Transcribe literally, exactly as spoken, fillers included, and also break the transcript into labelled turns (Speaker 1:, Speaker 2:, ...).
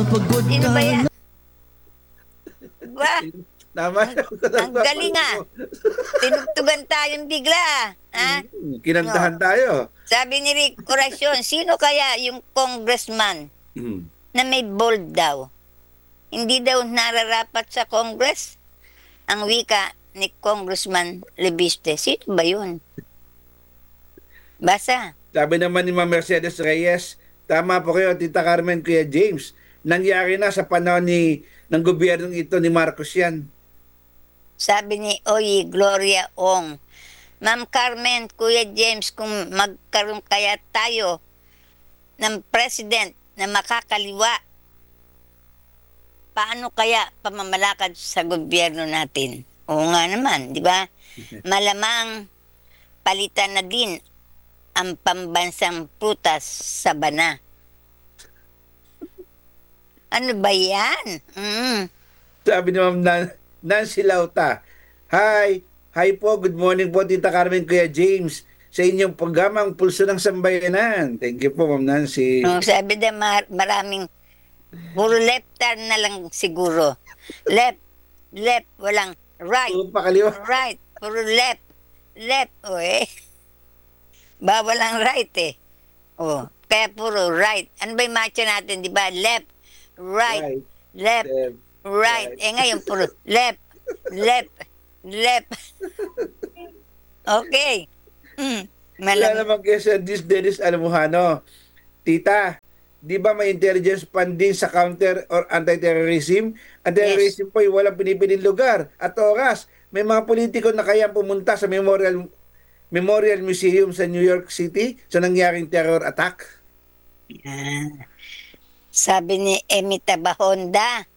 Speaker 1: Sino ba yan? Ba?
Speaker 2: Tama.
Speaker 1: Ang galing ah. Tinugtugan tayong bigla. Ha?
Speaker 2: Kinantahan tayo.
Speaker 1: Sabi ni Rick Oracion, sino kaya yung congressman
Speaker 2: Mm.
Speaker 1: na may bold daw? Hindi daw nararapat sa Congress? Ang wika ni Congressman Lebiste. Sino ba yun? Basa.
Speaker 2: Sabi naman ni Ma'am Mercedes Reyes, tama po kayo, Tita Carmen, Kuya James. Nangyari na sa panahon ni, ng gobyernong ito ni Marcos yan.
Speaker 1: Sabi ni Oyi Gloria Ong, Ma'am Carmen, Kuya James, kung magkaroon kaya tayo ng president na makakaliwa, paano kaya pamamalakad sa gobyerno natin? Oo nga naman, di ba? Malamang palitan na din ang pambansang prutas sa bana. Ano ba yan? Mm.
Speaker 2: Sabi ni Ma'am Nan- Nancy Lauta, Hi, hi po, good morning po, Tita Carmen, Kuya James, sa inyong programang Pulso ng Sambayanan. Thank you po, Ma'am Nancy.
Speaker 1: Oh, sabi na mar- maraming, puro left turn na lang siguro. Left, left, walang right,
Speaker 2: Puro pakaliwa.
Speaker 1: right, puro left, left, o eh. Bawal ang right eh. Oh, kaya puro right. Ano ba yung matcha natin, di ba? Left, right,
Speaker 2: Right,
Speaker 1: left,
Speaker 2: left,
Speaker 1: right.
Speaker 2: right.
Speaker 1: Eh ngayon puro left, left, left. Okay. Mm.
Speaker 2: Wala
Speaker 1: Malam-
Speaker 2: naman kaya sa this Dennis Alamuhano. Tita, di ba may intelligence funding sa counter or anti-terrorism? Anti-terrorism po ay walang pinipiling lugar at oras. May mga politiko na kayang pumunta sa Memorial Memorial Museum sa New York City sa nangyaring terror attack.
Speaker 1: Ah. Sabi ni Emita Bahonda,